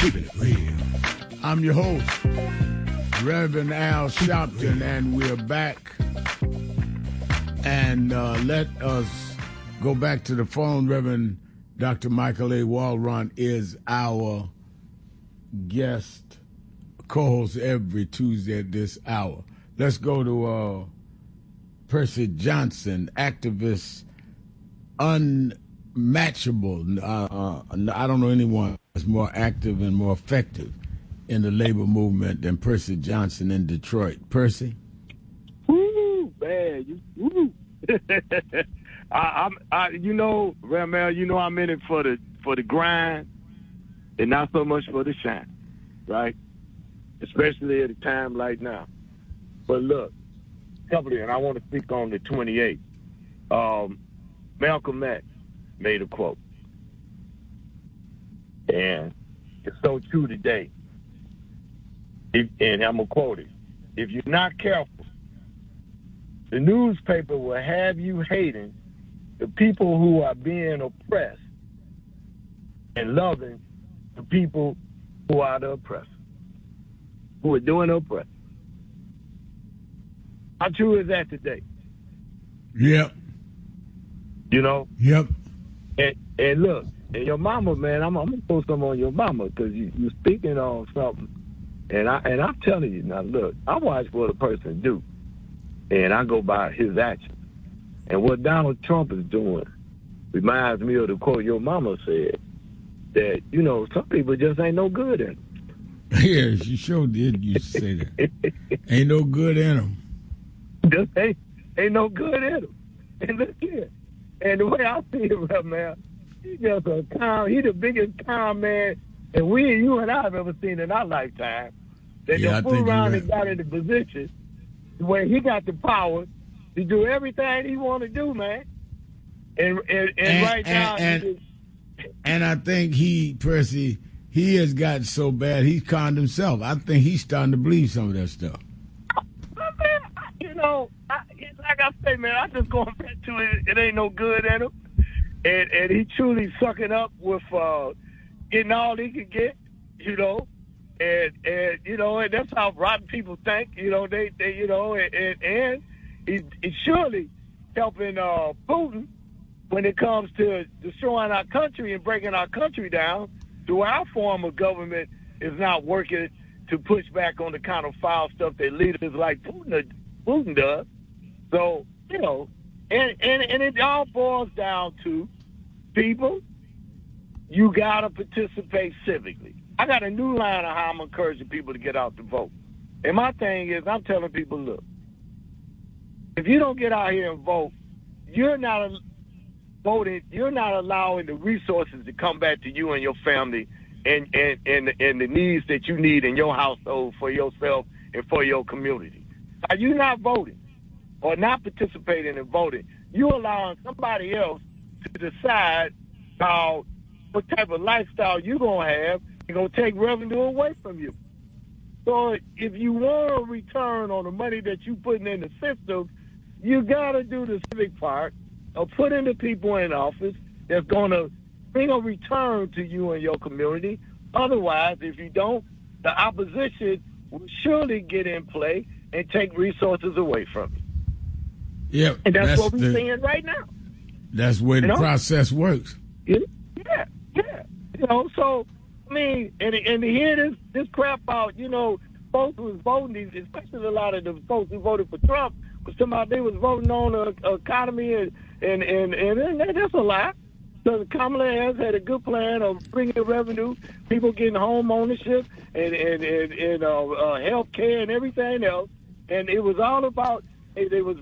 Keeping it real. I'm your host, Reverend Al Sharpton, and we're back. And let us go back to the phone. Reverend Dr. Michael A. Walron is our guest, co-host every Tuesday at this hour. Let's go to Percy Johnson, activist, unmatchable. I don't know anyone that's more active and more effective in the labor movement than Percy Johnson in Detroit. Percy? Woo, man. Woo. You know, Ramel, you know I'm in it for the grind and not so much for the shine, right? Especially at a time like now. But look, and I want to speak on the 28. Malcolm X made a quote, and it's so true today. And I'm going to quote it. If you're not careful, the newspaper will have you hating the people who are being oppressed and loving the people who are the oppressors, who are doing the oppression. How true is that today? Yep. You know? Yep. And look, and your mama, man, I'm going to post something on your mama because you're speaking on something. And I'm telling you, now, look, I watch what a person do, and I go by his actions. And what Donald Trump is doing reminds me of the quote your mama said, that, you know, some people just ain't no good in them. Yeah, she sure did used to say that. Ain't no good in them. Just ain't no good in them. And look here. And the way I see it, man, he's just a calm, he's the biggest calm man and you and I have ever seen in our lifetime. That yeah, fool around and got in the position where he got the power to do everything he want to do, man. And right now... And I think Percy, he has gotten so bad, he's conned himself. I think he's starting to believe some of that stuff. Man, you know, like I say, man, I just going back to it ain't no good in him. And he truly sucking up with getting all he can get, you know. And you know, and that's how rotten people think, you know, they you know, and he's surely helping Putin when it comes to destroying our country and breaking our country down through our form of government is not working to push back on the kind of foul stuff that leaders like Putin does. So, you know, and it all boils down to people, you got to participate civically. I got a new line of how I'm encouraging people to get out to vote. And my thing is, I'm telling people, look, if you don't get out here and vote, you're not voting, you're not allowing the resources to come back to you and your family and the needs that you need in your household for yourself and for your community. Are you not voting or not participating in voting? You allowing somebody else to decide what type of lifestyle you're going to have and going to take revenue away from you. So if you want a return on the money that you putting in the system, you got to do the civic part of putting the people in office that's going to bring a return to you and your community. Otherwise, if you don't, the opposition will surely get in play and take resources away from you. Yeah, and that's what we're seeing right now. That's the way the process works. Yeah. You know, so, I mean, and to hear this crap out, you know, folks was voting, especially a lot of the folks who voted for Trump, because somehow they was voting on the economy, and that's a lie. So Kamala Harris had a good plan of bringing revenue, people getting home ownership, and health care and everything else. And it was all about, they was